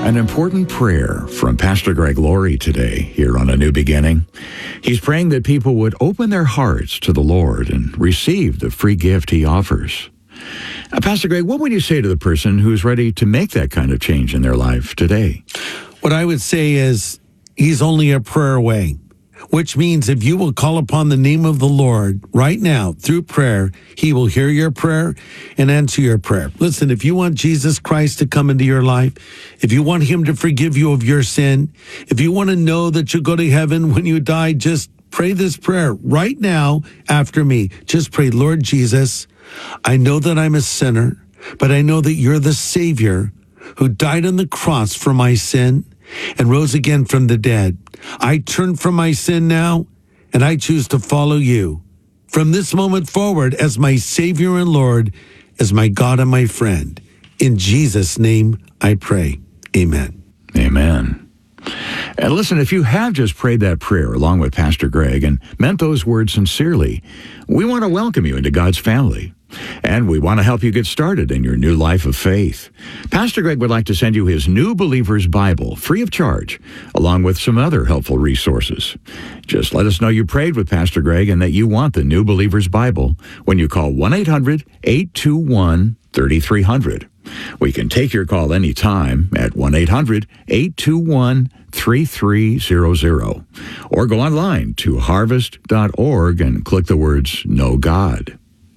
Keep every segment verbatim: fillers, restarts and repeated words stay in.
an important prayer from Pastor Greg Laurie today here on A New Beginning. He's praying that people would open their hearts to the Lord and receive the free gift he offers. Uh, Pastor Greg, what would you say to the person who's ready to make that kind of change in their life today? What I would say is he's only a prayer away, which means if you will call upon the name of the Lord right now through prayer, he will hear your prayer and answer your prayer. Listen, if you want Jesus Christ to come into your life, if you want him to forgive you of your sin, if you want to know that you'll go to heaven when you die, just pray this prayer right now after me. Just pray, Lord Jesus, I know that I'm a sinner, but I know that you're the Savior who died on the cross for my sin and rose again from the dead. I turn from my sin now, and I choose to follow you from this moment forward as my Savior and Lord, as my God and my friend. In Jesus' name I pray. Amen. Amen. And listen, if you have just prayed that prayer along with Pastor Greg and meant those words sincerely, we want to welcome you into God's family. And we want to help you get started in your new life of faith. Pastor Greg would like to send you his New Believer's Bible free of charge, along with some other helpful resources. Just let us know you prayed with Pastor Greg and that you want the New Believer's Bible when you call one eight hundred eight two one three three zero zero. We can take your call anytime at one eight hundred eight two one three three zero zero. Or go online to harvest dot org and click the words Know God.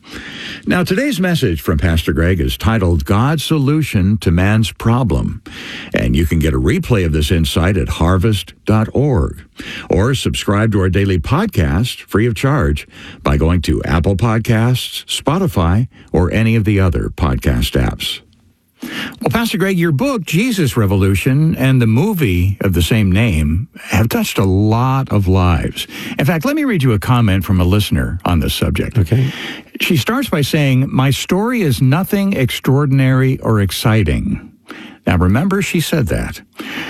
Now, today's message from Pastor Greg is titled God's Solution to Man's Problem. And you can get a replay of this insight at harvest dot org. Or subscribe to our daily podcast free of charge by going to Apple Podcasts, Spotify, or any of the other podcast apps. Well, Pastor Greg, your book, Jesus Revolution, and the movie of the same name have touched a lot of lives. In fact, let me read you a comment from a listener on this subject. Okay. She starts by saying, my story is nothing extraordinary or exciting. Now, remember, she said that.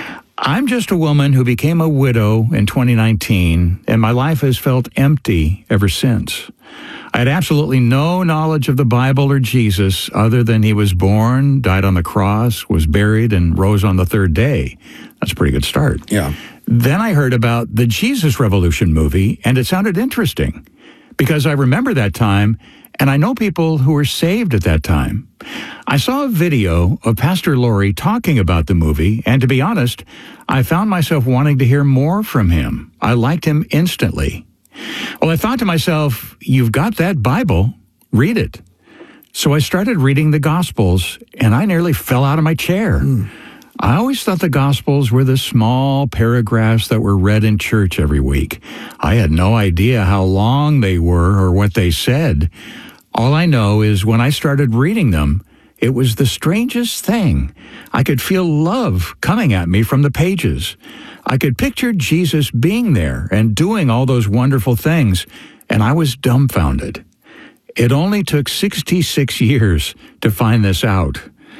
I'm just a woman who became a widow in twenty nineteen, and my life has felt empty ever since. I had absolutely no knowledge of the Bible or Jesus other than he was born, died on the cross, was buried, and rose on the third day. That's a pretty good start. Yeah. Then I heard about the Jesus Revolution movie, and it sounded interesting because I remember that time, and I know people who were saved at that time. I saw a video of Pastor Laurie talking about the movie, and to be honest, I found myself wanting to hear more from him. I liked him instantly. Well, I thought to myself, you've got that Bible, read it. So I started reading the Gospels, and I nearly fell out of my chair. Mm. I always thought the Gospels were the small paragraphs that were read in church every week. I had no idea how long they were or what they said. All I know is when I started reading them, it was the strangest thing. I could feel love coming at me from the pages. I could picture Jesus being there and doing all those wonderful things, and I was dumbfounded. It only took sixty-six years to find this out.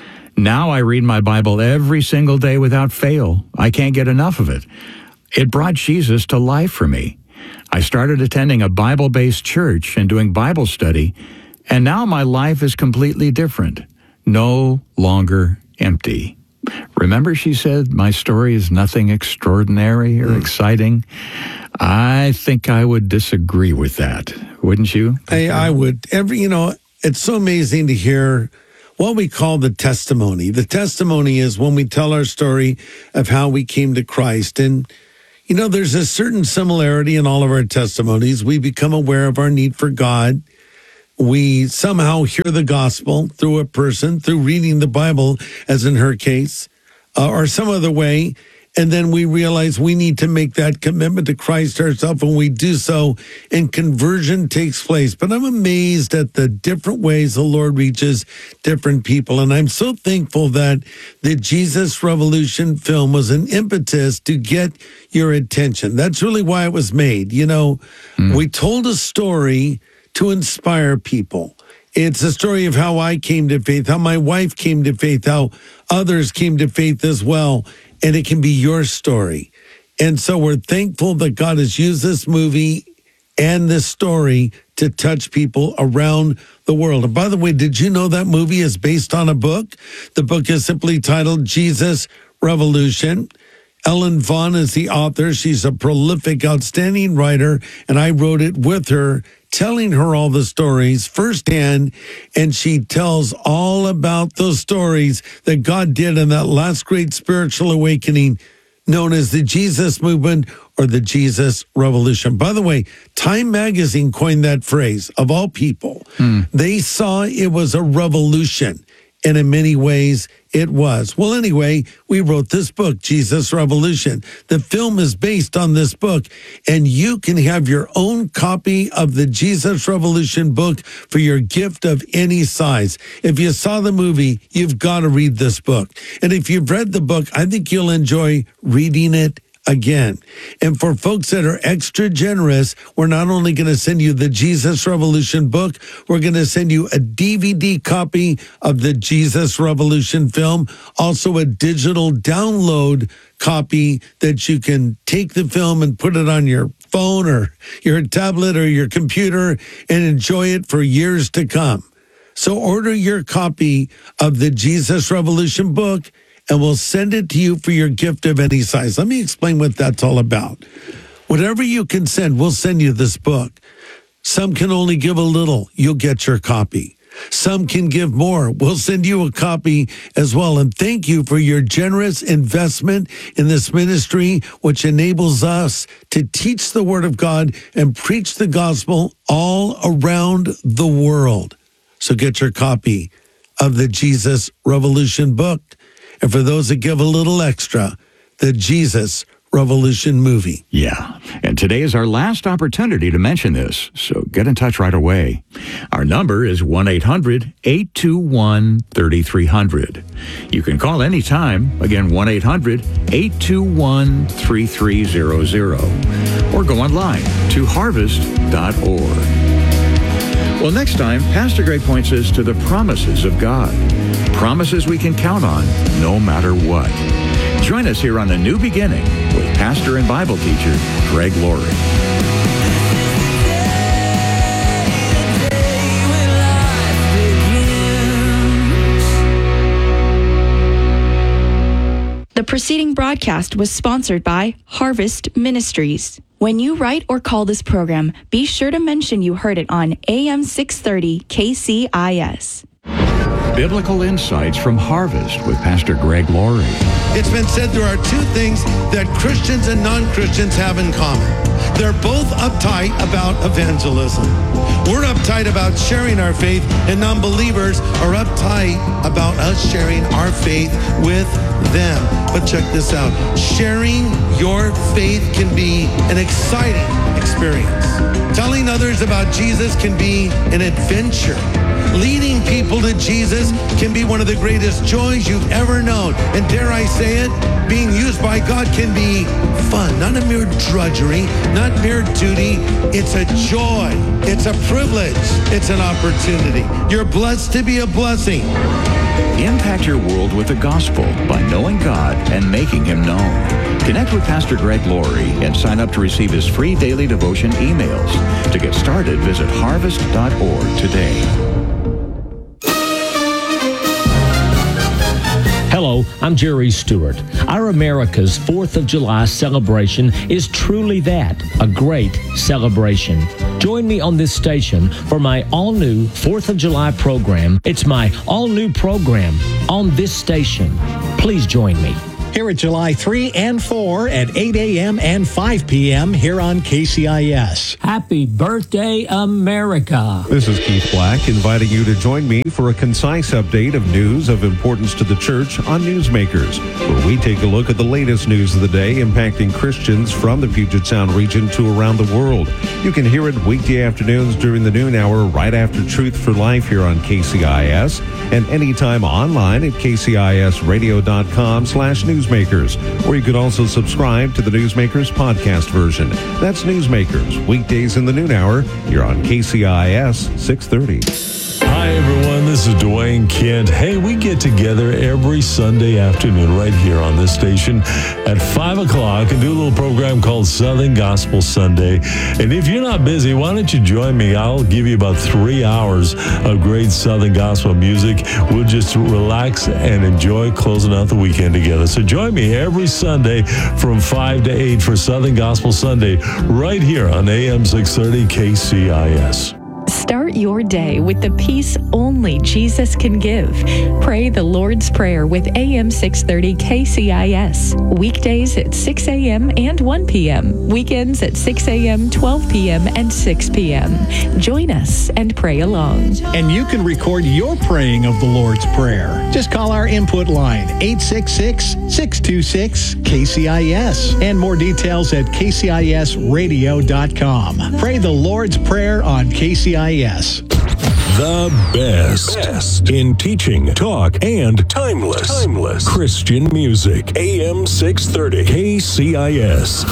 Now I read my Bible every single day without fail. I can't get enough of it. It brought Jesus to life for me. I started attending a Bible-based church and doing Bible study, and now my life is completely different. No longer empty. Remember, she said, my story is nothing extraordinary or mm. exciting. I think I would disagree with that. Wouldn't you? I, I would. Every, you know, it's so amazing to hear what we call the testimony. The testimony is when we tell our story of how we came to Christ. And, you know, there's a certain similarity in all of our testimonies. We become aware of our need for God. We somehow hear the gospel through a person, through reading the Bible, as in her case, uh, or some other way. And then we realize we need to make that commitment to Christ ourselves, and we do so, and conversion takes place. But I'm amazed at the different ways the Lord reaches different people. And I'm so thankful that the Jesus Revolution film was an impetus to get your attention. That's really why it was made. You know, mm. we told a story to inspire people. It's a story of how I came to faith, how my wife came to faith, how others came to faith as well. And it can be your story. And so we're thankful that God has used this movie and this story to touch people around the world. And by the way, did you know that movie is based on a book? The book is simply titled Jesus Revolution. Ellen Vaughn is the author. She's a prolific, outstanding writer, and I wrote it with her, telling her all the stories firsthand, and she tells all about those stories that God did in that last great spiritual awakening known as the Jesus Movement or the Jesus Revolution. By the way, Time Magazine coined that phrase, of all people. Hmm. They saw it was a revolution, and in many ways, it was. Well, anyway, we wrote this book, Jesus Revolution. The film is based on this book, and you can have your own copy of the Jesus Revolution book for your gift of any size. If you saw the movie, you've got to read this book. And if you've read the book, I think you'll enjoy reading it again. And for folks that are extra generous, we're not only going to send you the Jesus Revolution book, we're going to send you a D V D copy of the Jesus Revolution film, also a digital download copy that you can take the film and put it on your phone or your tablet or your computer and enjoy it for years to come. So order your copy of the Jesus Revolution book, and we'll send it to you for your gift of any size. Let me explain what that's all about. Whatever you can send, we'll send you this book. Some can only give a little. You'll get your copy. Some can give more. We'll send you a copy as well. And thank you for your generous investment in this ministry, which enables us to teach the Word of God and preach the gospel all around the world. So get your copy of the Jesus Revolution book. And for those that give a little extra, the Jesus Revolution movie. Yeah, and today is our last opportunity to mention this, so get in touch right away. Our number is one eight hundred eight two one three three zero zero. You can call anytime, again, one eight hundred eight two one three three zero zero, or go online to harvest dot org. Well, next time, Pastor Greg points us to the promises of God. Promises we can count on no matter what. Join us here on A New Beginning with pastor and Bible teacher Greg Laurie. The preceding broadcast was sponsored by Harvest Ministries. When you write or call this program, be sure to mention you heard it on A M six thirty K C I S. Biblical Insights from Harvest with Pastor Greg Laurie. It's been said there are two things that Christians and non-Christians have in common. They're both uptight about evangelism. We're uptight about sharing our faith, and non-believers are uptight about us sharing our faith with them. But check this out. Sharing your faith can be an exciting experience. Telling others about Jesus can be an adventure. Leading people to Jesus can be one of the greatest joys you've ever known. And dare I say it, being used by God can be fun, not a mere drudgery, not mere duty. It's a joy. It's a privilege. It's an opportunity. You're blessed to be a blessing. Impact your world with the gospel by knowing God and making Him known. Connect with Pastor Greg Laurie and sign up to receive his free daily devotion emails. To get started, visit harvest dot org today. Hello, I'm Jerry Stewart. Our America's fourth of July celebration is truly that, a great celebration. Join me on this station for my all-new fourth of July program. It's my all-new program on this station. Please join me. Here at July three and four at eight a.m. and five p.m. here on K C I S. Happy birthday, America. This is Keith Black inviting you to join me for a concise update of news of importance to the church on Newsmakers, where we take a look at the latest news of the day impacting Christians from the Puget Sound region to around the world. You can hear it weekday afternoons during the noon hour right after Truth for Life here on K C I S, and anytime online at k c i s radio dot com slash newsmakers. Newsmakers, or you could also subscribe to the Newsmakers podcast version. That's Newsmakers, weekdays in the noon hour. You're on K C I S six thirty. Hi, everyone. This This is Dwayne Kent. Hey, we get together every Sunday afternoon right here on this station at five o'clock and do a little program called Southern Gospel Sunday. And if you're not busy, why don't you join me? I'll give you about three hours of great Southern Gospel music. We'll just relax and enjoy closing out the weekend together. So join me every Sunday from five to eight for Southern Gospel Sunday right here on A M six thirty K C I S. Start your day with the peace only Jesus can give. Pray the Lord's Prayer with A M six thirty K C I S. Weekdays at six a.m. and one p.m. Weekends at six a.m., twelve p.m., and six p.m. Join us and pray along. And you can record your praying of the Lord's Prayer. Just call our input line, eight six six, six two six, K C I S. And more details at K C I S radio dot com. Pray the Lord's Prayer on K C I S. The best. best in teaching, talk, and timeless, timeless Christian music. A M six thirty K C I S.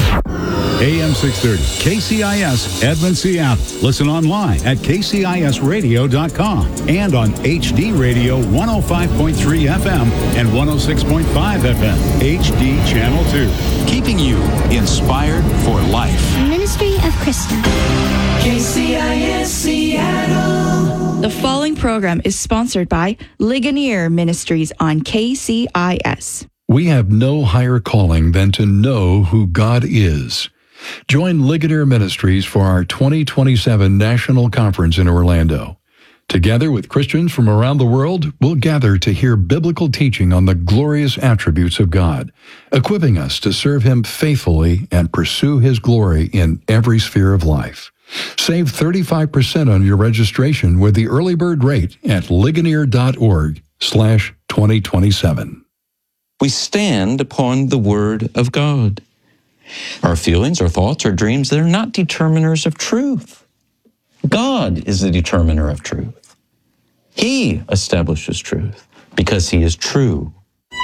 A M six thirty K C I S, Edmond, Seattle. Listen online at K C I S radio dot com and on H D Radio one oh five point three F M and one oh six point five F M, H D Channel two. Keeping you inspired for life. Ministry of Christa. K C I S Seattle. The following program is sponsored by Ligonier Ministries on K C I S. We have no higher calling than to know who God is. Join Ligonier Ministries for our twenty twenty-seven National Conference in Orlando. Together with Christians from around the world, we'll gather to hear biblical teaching on the glorious attributes of God, equipping us to serve Him faithfully and pursue His glory in every sphere of life. Save thirty-five percent on your registration with the early bird rate at ligonier dot org slash twenty twenty-seven. We stand upon the Word of God. Our feelings, our thoughts, our dreams, they're not determiners of truth. God is the determiner of truth. He establishes truth because He is true.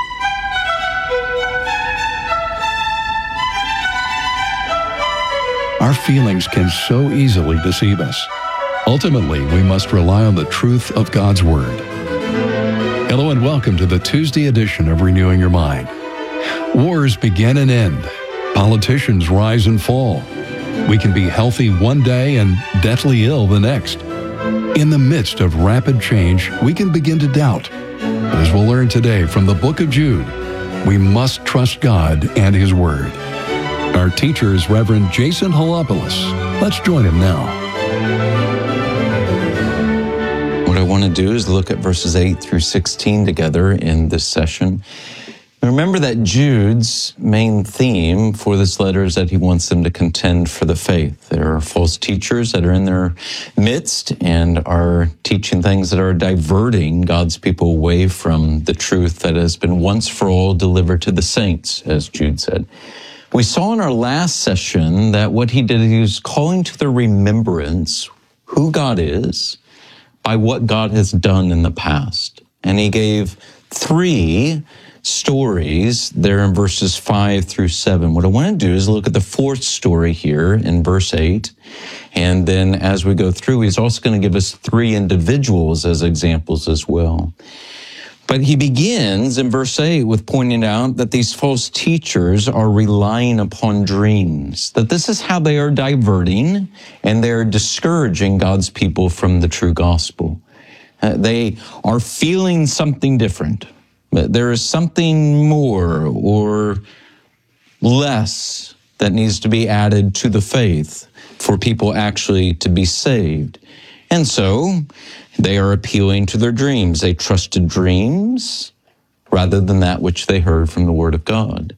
Our feelings can so easily deceive us. Ultimately, we must rely on the truth of God's Word. Hello and welcome to the Tuesday edition of Renewing Your Mind. Wars begin and end. Politicians rise and fall. We can be healthy one day and deathly ill the next. In the midst of rapid change, we can begin to doubt. But as we'll learn today from the book of Jude, we must trust God and His Word. Our teacher is Reverend Jason Halopoulos. Let's join him now. What I want to do is look at verses eight through sixteen together in this session. Remember that Jude's main theme for this letter is that he wants them to contend for the faith. There are false teachers that are in their midst and are teaching things that are diverting God's people away from the truth that has been once for all delivered to the saints, as Jude said. We saw in our last session that what he did, he was calling to their remembrance who God is by what God has done in the past. And he gave three stories there in verses five through seven. What I want to do is look at the fourth story here in verse eight. And then as we go through, he's also going to give us three individuals as examples as well. But he begins in verse eight with pointing out that these false teachers are relying upon dreams, that this is how they are diverting and they're discouraging God's people from the true gospel. Uh, they are feeling something different. There is something more or less that needs to be added to the faith for people actually to be saved. And so they are appealing to their dreams. They trusted dreams rather than that which they heard from the Word of God.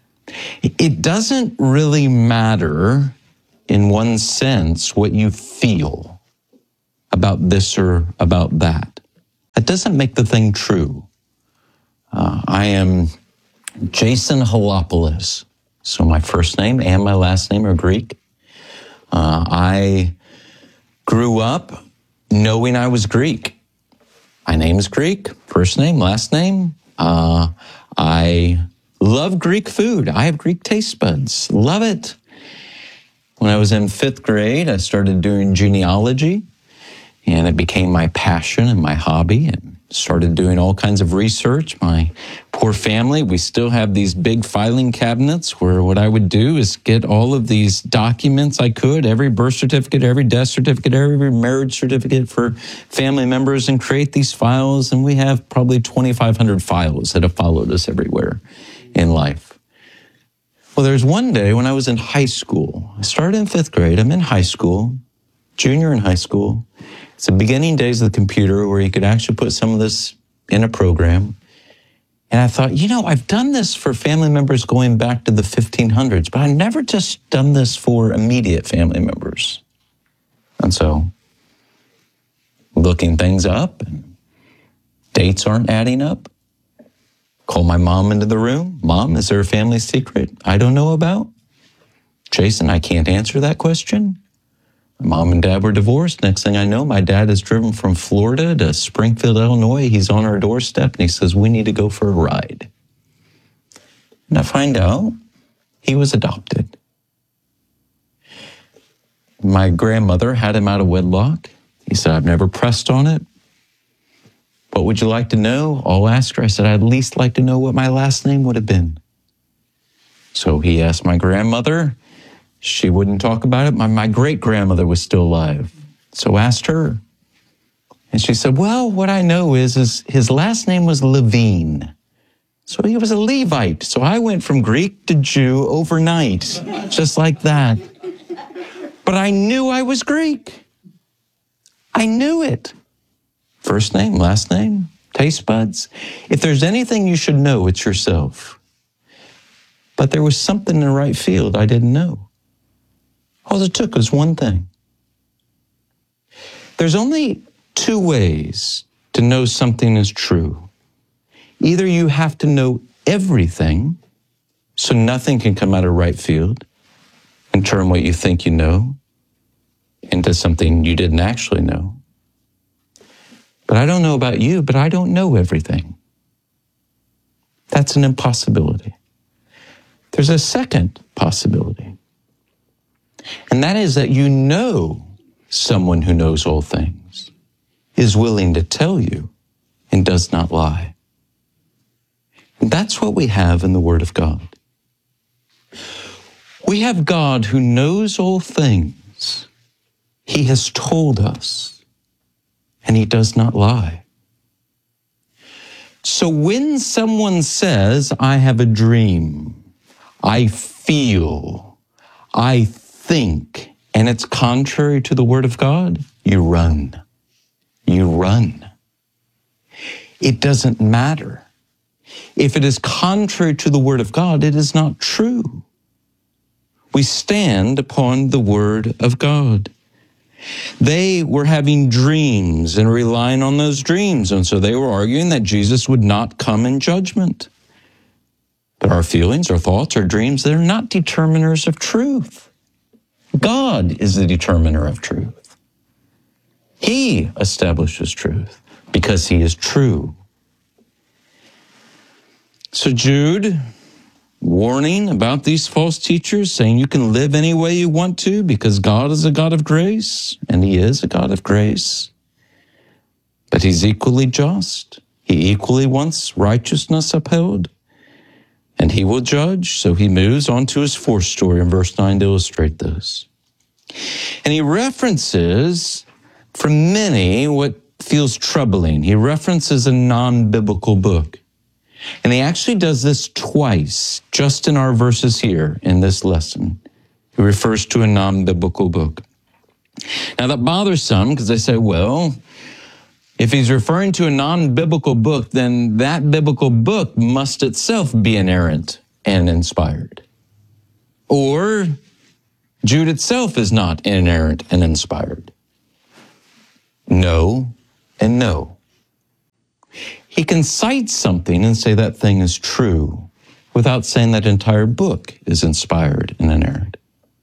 It doesn't really matter, in one sense, what you feel about this or about that. That doesn't make the thing true. Uh, I am Jason Halopoulos. So my first name and my last name are Greek. Uh, I grew up knowing I was Greek. My name is Greek, first name, last name. Uh, I love Greek food. I have Greek taste buds. Love it. When I was in fifth grade, I started doing genealogy. and it became my passion and my hobby, and started doing all kinds of research. My poor family, we still have these big filing cabinets where what I would do is get all of these documents I could, every birth certificate, every death certificate, every marriage certificate for family members, and create these files. And we have probably twenty-five hundred files that have followed us everywhere in life. Well, there's one day when I was in high school. I started in fifth grade. I'm in high school, junior in high school. It's the beginning days of the computer where you could actually put some of this in a program. And I thought, you know, I've done this for family members going back to the fifteen hundreds, but I've never just done this for immediate family members. And so, looking things up, and dates aren't adding up. Call my mom into the room. Mom, is there a family secret I don't know about? Jason, I can't answer that question. Mom and dad were divorced. Next thing I know, my dad is driven from Florida to Springfield, Illinois. He's on our doorstep, and he says, we need to go for a ride. And I find out he was adopted. My grandmother had him out of wedlock. He said, I've never pressed on it. What would you like to know? I'll ask her. I said, I'd at least like to know what my last name would have been. So he asked my grandmother. She wouldn't talk about it. My, my great-grandmother was still alive. So asked her. And she said, well, what I know is, is his last name was Levine. So he was a Levite. So I went from Greek to Jew overnight, just like that. But I knew I was Greek. I knew it. First name, last name, taste buds. If there's anything you should know, it's yourself. But there was something in the right field I didn't know. All it took was one thing. There's only two ways to know something is true. Either you have to know everything, so nothing can come out of right field and turn what you think you know into something you didn't actually know. But I don't know about you, but I don't know everything. That's an impossibility. There's a second possibility. And that is that you know someone who knows all things, is willing to tell you, and does not lie. And that's what we have in the Word of God. We have God who knows all things. He has told us, and he does not lie. So when someone says, I have a dream, I feel, I think, and it's contrary to the Word of God, you run. You run. It doesn't matter. If it is contrary to the Word of God, it is not true. We stand upon the Word of God. They were having dreams and relying on those dreams, and so they were arguing that Jesus would not come in judgment. But our feelings, our thoughts, our dreams, they're not determiners of truth. God is the determiner of truth. He establishes truth because he is true. So Jude, warning about these false teachers, saying you can live any way you want to because God is a God of grace, and he is a God of grace. But he's equally just. He equally wants righteousness upheld, and he will judge. So he moves on to his fourth story in verse nine to illustrate this. And he references, for many, what feels troubling. He references a non-biblical book. And he actually does this twice, just in our verses here in this lesson. He refers to a non-biblical book. Now that bothers some because they say, well, if he's referring to a non-biblical book, then that biblical book must itself be inerrant and inspired. Or Jude itself is not inerrant and inspired. No and no. He can cite something and say that thing is true without saying that entire book is inspired and inerrant.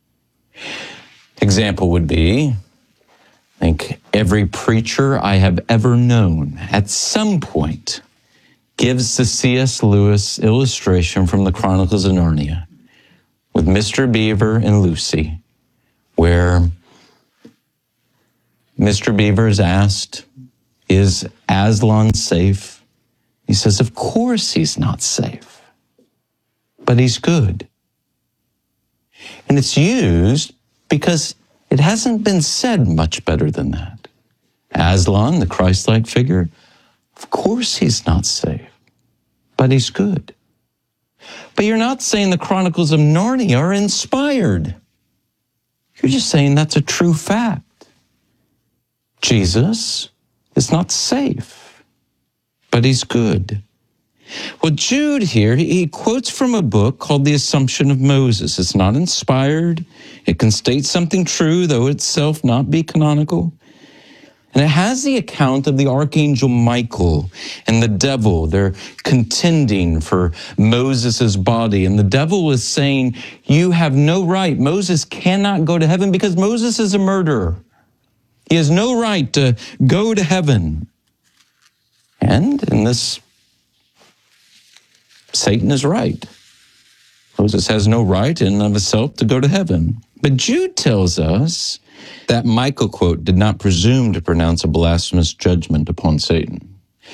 Example would be, I think every preacher I have ever known at some point gives the C S Lewis illustration from the Chronicles of Narnia with Mister Beaver and Lucy, where Mister Beaver is asked, is Aslan safe? He says, of course he's not safe, but he's good. And it's used because it hasn't been said much better than that. Aslan, the Christ-like figure, of course he's not safe, but he's good. But you're not saying the Chronicles of Narnia are inspired. You're just saying that's a true fact. Jesus is not safe, but he's good. Well, Jude here, he quotes from a book called The Assumption of Moses. It's not inspired. It can state something true, though itself not be canonical. And it has the account of the archangel Michael and the devil. They're contending for Moses' body. And the devil is saying, you have no right. Moses cannot go to heaven because Moses is a murderer. He has no right to go to heaven. And in this, Satan is right. Moses has no right in and of himself to go to heaven. But Jude tells us that Michael, quote, did not presume to pronounce a blasphemous judgment upon Satan.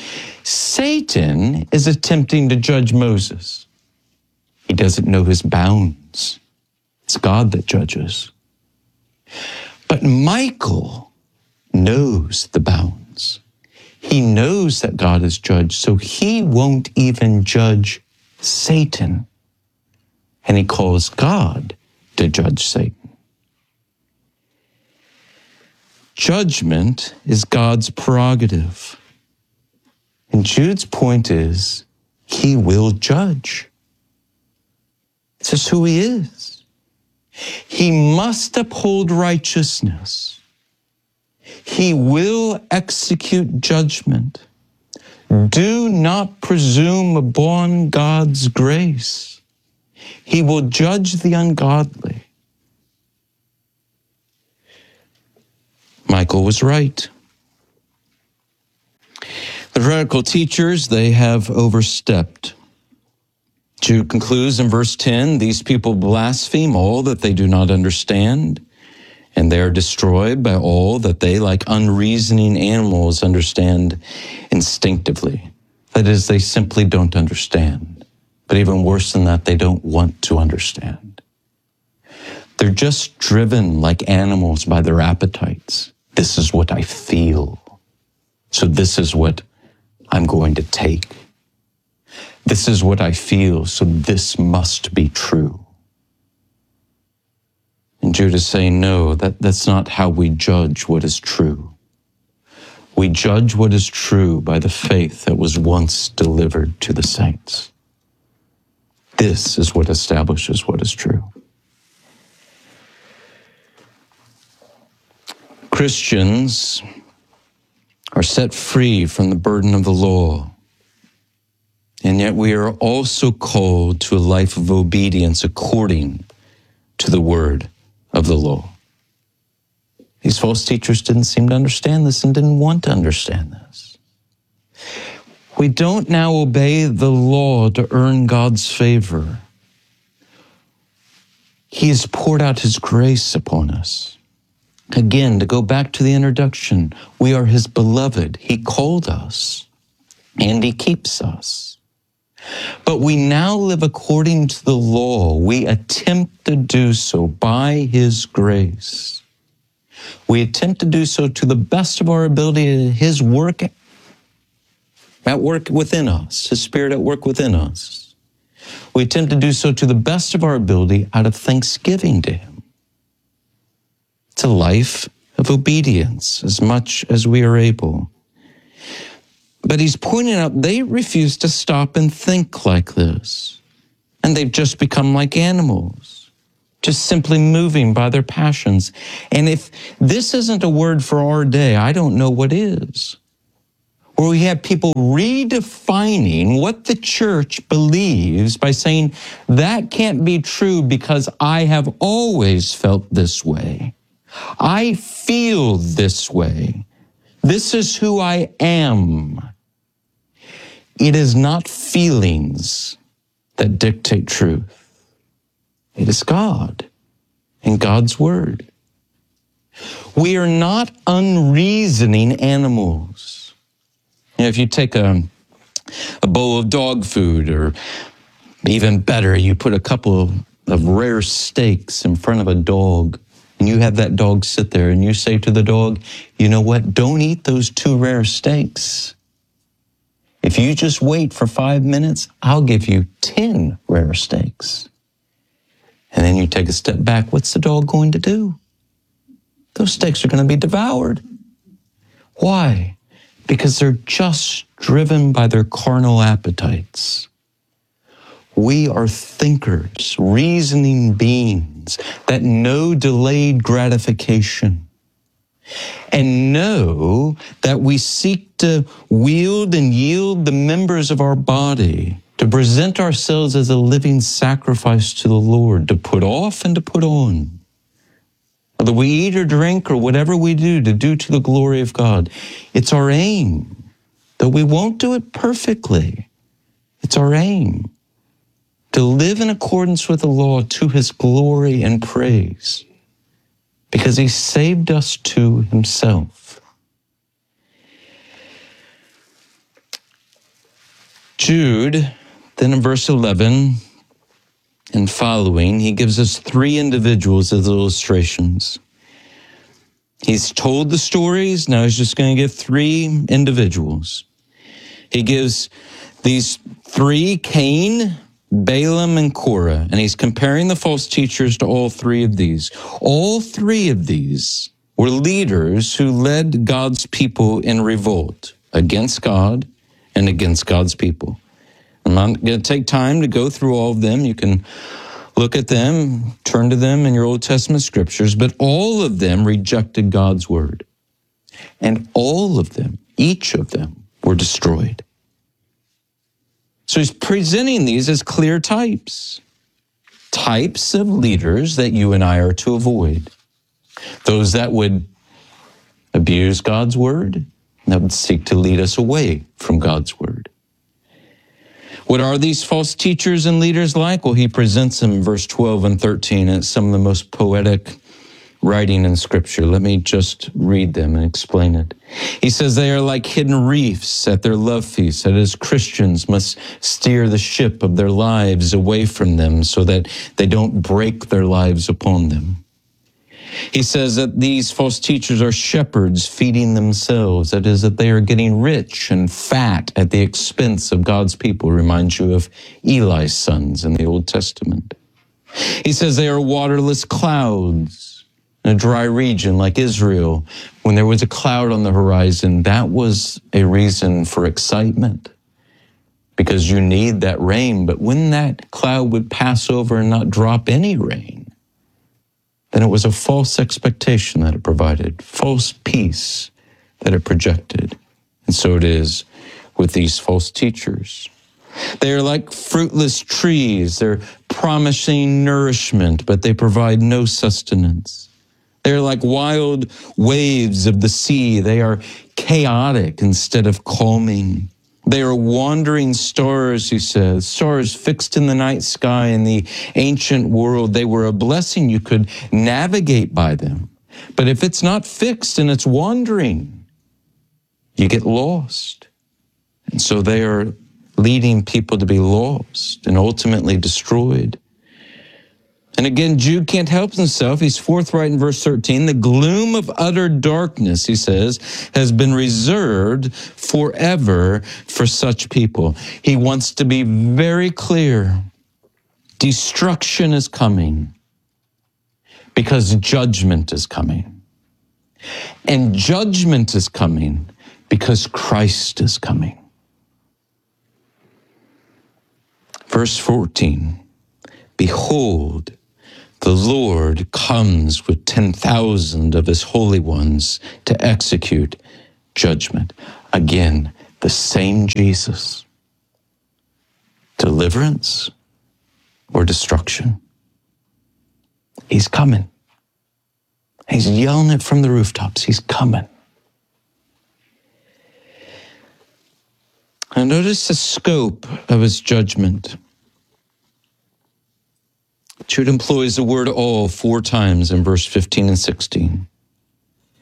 Satan is attempting to judge Moses. He doesn't know his bounds. It's God that judges. But Michael knows the bounds. He knows that God is judge, so he won't even judge Satan. And he calls God to judge Satan. Judgment is God's prerogative. And Jude's point is, he will judge. It's just who he is. He must uphold righteousness. He will execute judgment. Do not presume upon God's grace. He will judge the ungodly. Michael was right. The heretical teachers, they have overstepped. Jude concludes in verse ten, these people blaspheme all that they do not understand, and they are destroyed by all that they, like unreasoning animals, understand instinctively. That is, they simply don't understand. But even worse than that, they don't want to understand. They're just driven like animals by their appetites. This is what I feel. So this is what I'm going to take. This is what I feel, so this must be true. And Jude is saying, no, that, that's not how we judge what is true. We judge what is true by the faith that was once delivered to the saints. This is what establishes what is true. Christians are set free from the burden of the law, and yet we are also called to a life of obedience according to the word of the law. These false teachers didn't seem to understand this and didn't want to understand this. We don't now obey the law to earn God's favor. He has poured out his grace upon us. Again, to go back to the introduction, we are his beloved. He called us and he keeps us. But we now live according to the law. We attempt to do so by his grace. We attempt to do so to the best of our ability, his work at work within us, his spirit at work within us. We attempt to do so to the best of our ability out of thanksgiving to him. It's a life of obedience as much as we are able. But he's pointing out they refuse to stop and think like this. And they've just become like animals, just simply moving by their passions. And if this isn't a word for our day, I don't know what is. Where we have people redefining what the church believes by saying, that can't be true because I have always felt this way. I feel this way. This is who I am. It is not feelings that dictate truth. It is God and God's word. We are not unreasoning animals. You know, if you take a, a bowl of dog food, or even better, you put a couple of, of rare steaks in front of a dog, and you have that dog sit there, and you say to the dog, you know what, don't eat those two rare steaks. If you just wait for five minutes, I'll give you ten rare steaks. And then you take a step back, what's the dog going to do? Those steaks are going to be devoured. Why? Because they're just driven by their carnal appetites. We are thinkers, reasoning beings that know delayed gratification and know that we seek to wield and yield the members of our body to present ourselves as a living sacrifice to the Lord, to put off and to put on. Whether we eat or drink or whatever we do, to do to the glory of God. It's our aim, though we won't do it perfectly. It's our aim to live in accordance with the law to his glory and praise, because he saved us to himself. Jude, then in verse eleven and following, he gives us three individuals as illustrations. He's told the stories, now he's just going to give three individuals. He gives these three, Cain, Balaam, and Korah, and he's comparing the false teachers to all three of these. All three of these were leaders who led God's people in revolt against God and against God's people. I'm not going to take time to go through all of them. You can look at them, turn to them in your Old Testament scriptures, but all of them rejected God's word. And all of them, each of them, were destroyed. So he's presenting these as clear types. Types of leaders that you and I are to avoid. Those that would abuse God's word, that would seek to lead us away from God's word. What are these false teachers and leaders like? Well, he presents them in verse twelve and thirteen, and it's some of the most poetic writing in Scripture. Let me just read them and explain it. He says they are like hidden reefs at their love feast, that as Christians must steer the ship of their lives away from them so that they don't break their lives upon them. He says that these false teachers are shepherds feeding themselves. That is, that they are getting rich and fat at the expense of God's people. Reminds you of Eli's sons in the Old Testament. He says they are waterless clouds in a dry region like Israel. When there was a cloud on the horizon, that was a reason for excitement, because you need that rain. But when that cloud would pass over and not drop any rain, then it was a false expectation that it provided, false peace that it projected. And so it is with these false teachers. They are like fruitless trees. They're promising nourishment, but they provide no sustenance. They're like wild waves of the sea. They are chaotic instead of calming. They are wandering stars, he says, stars fixed in the night sky in the ancient world. They were a blessing. You could navigate by them. But if it's not fixed and it's wandering, you get lost. And so they are leading people to be lost and ultimately destroyed. And again, Jude can't help himself. He's forthright in verse thirteen. The gloom of utter darkness, he says, has been reserved forever for such people. He wants to be very clear. Destruction is coming because judgment is coming. And judgment is coming because Christ is coming. Verse fourteen, behold, the Lord comes with ten thousand of his holy ones to execute judgment. Again, the same Jesus. Deliverance or destruction. He's coming. He's yelling it from the rooftops. He's coming. And notice the scope of his judgment. Jude employs the word all four times in verse fifteen and sixteen.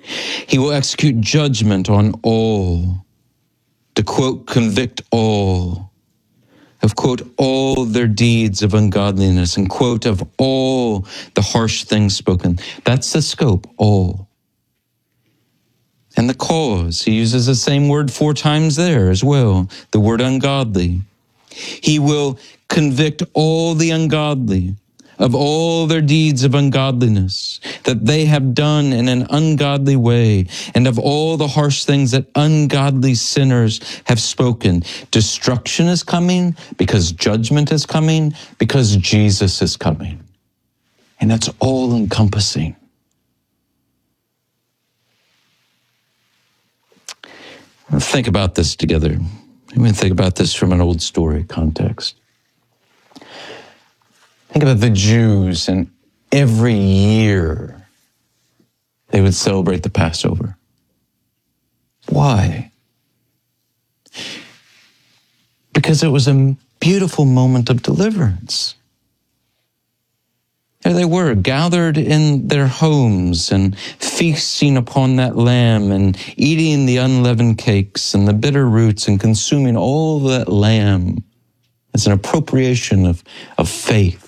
He will execute judgment on all, to quote, convict all, of quote, all their deeds of ungodliness, and quote, of all the harsh things spoken. That's the scope, all. And the cause, he uses the same word four times there as well, the word ungodly. He will convict all the ungodly of all their deeds of ungodliness that they have done in an ungodly way, and of all the harsh things that ungodly sinners have spoken. Destruction is coming because judgment is coming, because Jesus is coming. And it's all encompassing. Think about this together. I mean, think about this from an old story context. Think about the Jews, and every year they would celebrate the Passover. Why? Because it was a beautiful moment of deliverance. There they were, gathered in their homes and feasting upon that lamb and eating the unleavened cakes and the bitter roots and consuming all that lamb as an appropriation of, of faith.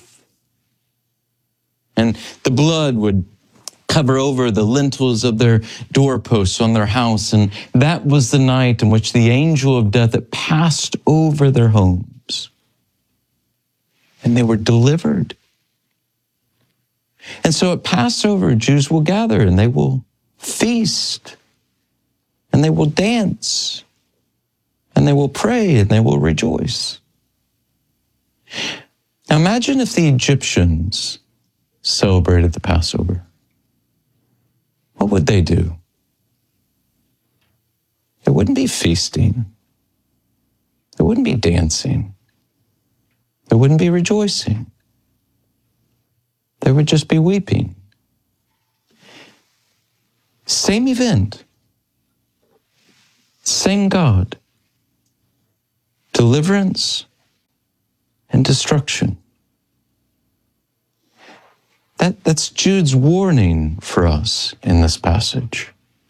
And the blood would cover over the lintels of their doorposts on their house. And that was the night in which the angel of death had passed over their homes. And they were delivered. And so at Passover, Jews will gather and they will feast and they will dance and they will pray and they will rejoice. Now imagine if the Egyptians celebrated the Passover. What would they do? It wouldn't be feasting. It wouldn't be dancing. It wouldn't be rejoicing. They would just be weeping. Same event. Same God. Deliverance and destruction. That, that's Jude's warning for us in this passage.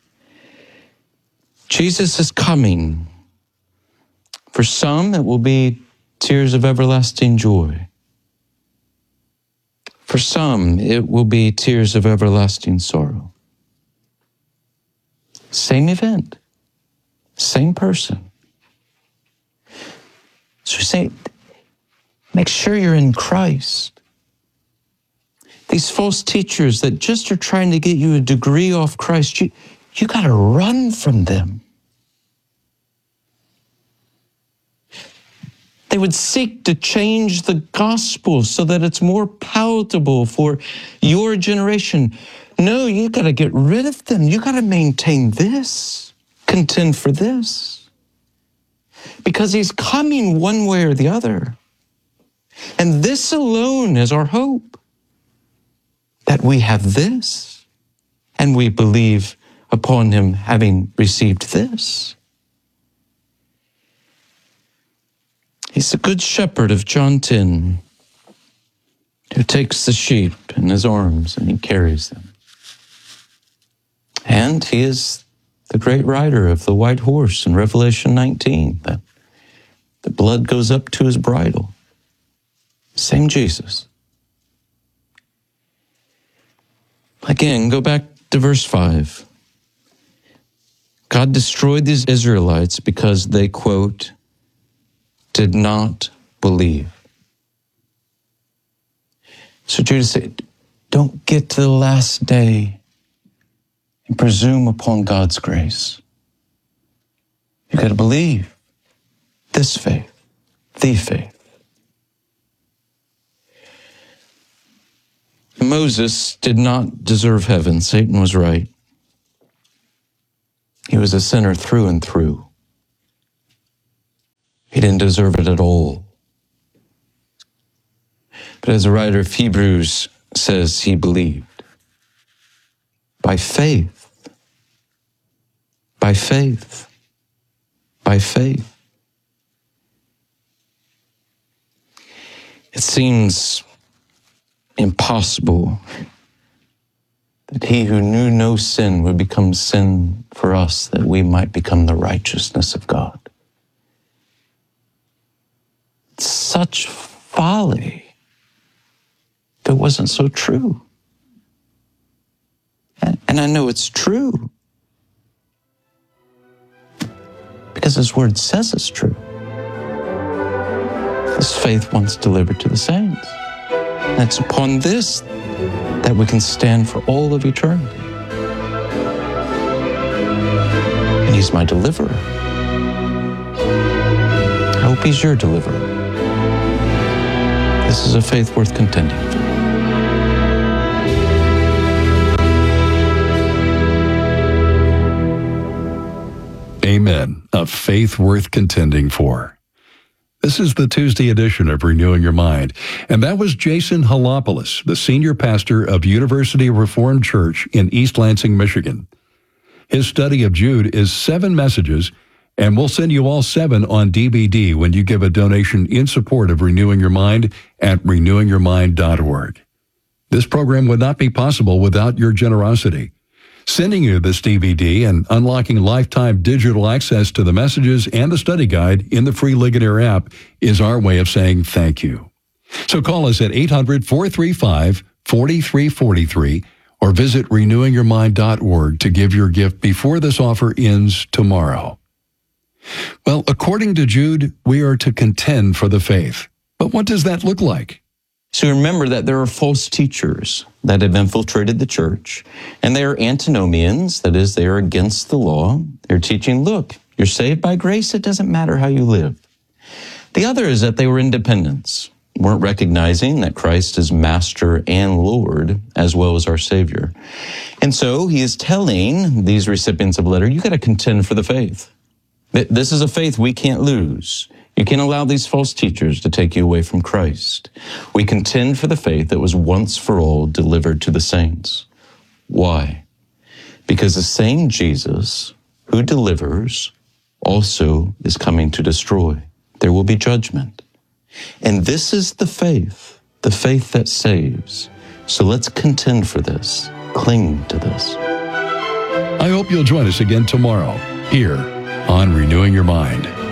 Jesus is coming. For some, it will be tears of everlasting joy. For some, it will be tears of everlasting sorrow. Same event, same person. So we say, make sure you're in Christ. These false teachers that just are trying to get you a degree off Christ, you, you got to run from them. They would seek to change the gospel so that it's more palatable for your generation. No, you got to get rid of them. You got to maintain this, contend for this. Because he's coming one way or the other. And this alone is our hope. That we have this, and we believe upon him having received this. He's the good shepherd of John ten, who takes the sheep in his arms and he carries them. And he is the great rider of the white horse in Revelation nineteen, that the blood goes up to his bridle. Same Jesus. Again, go back to verse five. God destroyed these Israelites because they, quote, did not believe. So Judas said, don't get to the last day and presume upon God's grace. You got to believe this faith, the faith. Moses did not deserve heaven. Satan was right. He was a sinner through and through. He didn't deserve it at all. But as the writer of Hebrews says, he believed. By faith. By faith. By faith. It seems impossible that he who knew no sin would become sin for us, that we might become the righteousness of God. Such folly if it wasn't so true. And, and I know it's true because his word says it's true. This faith once delivered to the saints. And it's upon this that we can stand for all of eternity. And he's my deliverer. I hope he's your deliverer. This is a faith worth contending for. Amen. A faith worth contending for. This is the Tuesday edition of Renewing Your Mind, and that was Jason Halopoulos, the senior pastor of University Reformed Church in East Lansing, Michigan. His study of Jude is seven messages, and we'll send you all seven on D V D when you give a donation in support of Renewing Your Mind at renewing your mind dot org. This program would not be possible without your generosity. Sending you this D V D and unlocking lifetime digital access to the messages and the study guide in the free Ligonier app is our way of saying thank you. So call us at eight hundred, four three five, four three four three or visit renewing your mind dot org to give your gift before this offer ends tomorrow. Well, according to Jude, we are to contend for the faith. But what does that look like? So remember that there are false teachers that have infiltrated the church, and they are antinomians, that is, they are against the law. They're teaching, look, you're saved by grace, it doesn't matter how you live. The other is that they were independents, weren't recognizing that Christ is Master and Lord, as well as our Savior. And so he is telling these recipients of the letter, you got to contend for the faith. This is a faith we can't lose. You can't allow these false teachers to take you away from Christ. We contend for the faith that was once for all delivered to the saints. Why? Because the same Jesus who delivers also is coming to destroy. There will be judgment. And this is the faith, the faith that saves. So let's contend for this. Cling to this. I hope you'll join us again tomorrow here on Renewing Your Mind.